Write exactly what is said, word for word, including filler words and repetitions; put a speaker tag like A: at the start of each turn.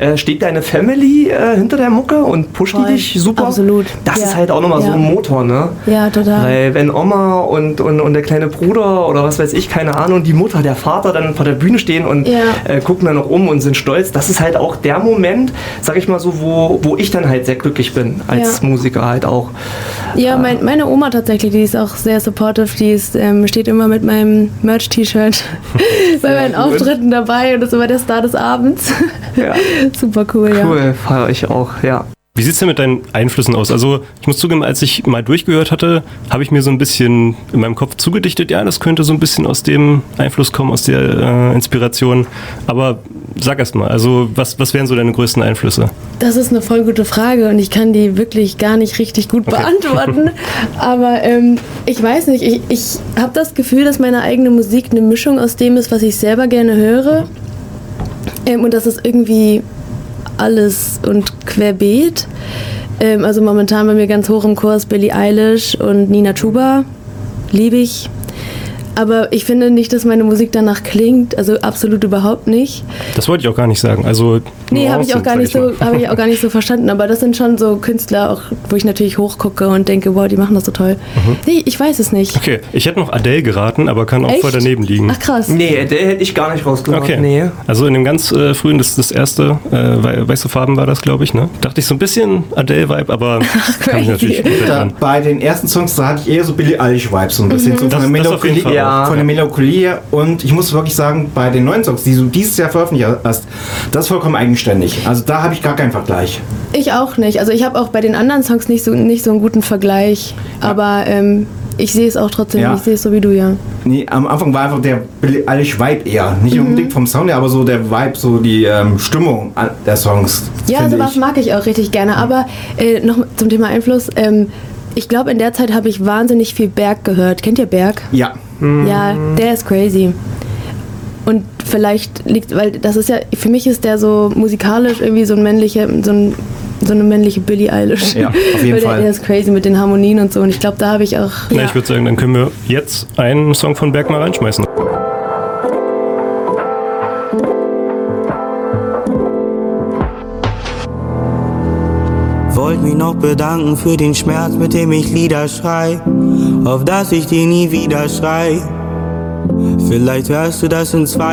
A: Äh, steht deine Family äh, hinter der Mucke und pusht
B: Voll.
A: die dich super?
B: Absolut.
A: Das
B: Ja.
A: ist halt auch nochmal
B: Ja.
A: so ein Motor, ne?
B: Ja, total.
A: Weil wenn Oma und, und, und der kleine Bruder oder was weiß ich, keine Ahnung, die Mutter, der Vater dann vor der Bühne stehen und
B: Ja.
A: äh, gucken dann noch um und sind stolz, das ist halt auch der Moment, sag ich mal so, wo, wo ich dann halt sehr glücklich bin, als
B: Ja.
A: Musiker halt auch.
B: Ja, mein, meine Oma tatsächlich, die ist auch sehr supportive, die ist, ähm, steht immer mit meinem Merch-T-Shirt bei meinen
A: gut.
B: Auftritten dabei und ist immer der Star des Abends.
A: Ja.
B: Super cool, ja.
A: Cool, feiere ich auch, ja.
C: Wie sieht es denn mit deinen Einflüssen aus? Also ich muss zugeben, als ich mal durchgehört hatte, habe ich mir so ein bisschen in meinem Kopf zugedichtet, ja, das könnte so ein bisschen aus dem Einfluss kommen, aus der äh, Inspiration. Aber sag erst mal, also was, was wären so deine größten Einflüsse?
B: Das ist eine voll gute Frage und ich kann die wirklich gar nicht richtig gut
C: Okay.
B: beantworten. Aber ähm, ich weiß nicht, ich, ich habe das Gefühl, dass meine eigene Musik eine Mischung aus dem ist, was ich selber gerne höre. Ähm, und das ist irgendwie alles und querbeet. Ähm, also momentan bei mir ganz hoch im Kurs Billie Eilish und Nina Chuba. Liebe ich. Aber ich finde nicht, dass meine Musik danach klingt, also absolut überhaupt nicht.
C: Das wollte ich auch gar nicht sagen. Also
B: Nee, habe ich auch
C: Nuancen,
B: gar
C: sag
B: nicht so,
C: mal.
B: habe ich auch gar nicht so verstanden. Aber das sind schon so Künstler, auch, wo ich natürlich hochgucke und denke, wow, die machen das so toll. Nee, ich weiß es nicht.
C: Okay, ich hätte noch Adele geraten, aber kann auch
B: Echt?
C: voll daneben liegen.
B: Ach krass.
A: Nee, der hätte ich gar nicht rausgehört.
C: Okay.
A: Nee.
C: Also in dem ganz äh, frühen, das, das erste, äh, wei- weiße Farben war das, glaube ich, ne? Dachte ich so ein bisschen Adele-Vibe, aber kann ich natürlich komplett
D: Da,
C: an.
D: bei den ersten Songs, da hatte ich eher so Billie Eilish-Vibes, so ein bisschen. So von,
C: Das-
D: der
C: das auf jeden
D: Melancholie,
C: Fall.
A: Ja.
D: von der Melancholie. Und ich muss wirklich sagen, bei den neuen Songs, die du dieses Jahr veröffentlicht hast, das ist vollkommen eigenständig. Also da habe ich gar keinen Vergleich.
B: Ich auch nicht. Also ich habe auch bei den anderen Songs nicht so, nicht so einen guten Vergleich. Aber ähm, ich sehe es auch trotzdem.
D: Ja.
B: Ich sehe es so wie du, ja.
D: Nee, am Anfang war einfach der Billie Eilish-Vibe eher.
B: Mhm.
D: Nicht unbedingt vom Sound her, aber so der Vibe, so die ähm, Stimmung an- der Songs.
B: Ja,
D: finde
B: sowas
D: ich.
B: mag ich auch richtig gerne. Aber äh, noch zum Thema Einfluss. Ähm, ich glaube, in der Zeit habe ich wahnsinnig viel Berg gehört. Kennt ihr Berg?
D: Ja.
B: Ja, der ist crazy. Und vielleicht liegt, weil das ist ja, für mich ist der so musikalisch irgendwie so ein männlicher, so, ein, so eine männliche Billie Eilish.
D: Ja, auf jeden
B: weil der,
D: Fall.
B: der ist crazy mit den Harmonien und so. Und ich glaube, da habe ich auch.
C: Na,
B: ja.
C: ich würde sagen, dann können wir jetzt einen Song von Berg mal reinschmeißen.
E: Wollt mich noch bedanken für den Schmerz, mit dem ich Lieder schrei, auf dass ich dir nie wieder schrei. Vielleicht hörst du das in zwei